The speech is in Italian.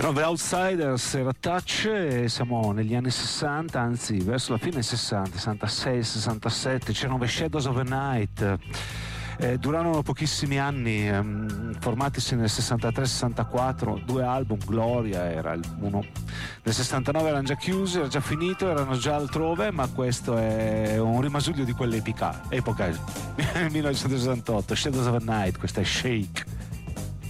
Erano The Outsiders, era Touch, e siamo negli anni 60, anzi verso la fine 60, 66, 67, c'erano The Shadows of the Night. Durarono pochissimi anni, formatisi nel 63-64, 2 album. Gloria era uno, nel 69 erano già chiusi, era già finito, erano già altrove, ma questo è un rimasuglio di quell'epoca, 1968. Shadows of the Night, questa è Shake.